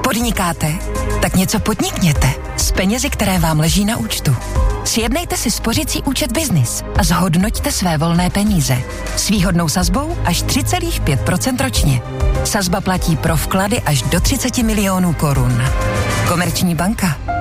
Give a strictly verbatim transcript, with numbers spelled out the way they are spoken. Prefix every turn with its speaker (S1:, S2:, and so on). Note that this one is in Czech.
S1: Podnikáte? Tak něco podnikněte s penězi, které vám leží na účtu. Sjednejte si spořící účet Biznis a zhodnoťte své volné peníze. S výhodnou sazbou až tři celá pět procenta ročně. Sazba platí pro vklady až do třicet milionů korun. Komerční banka.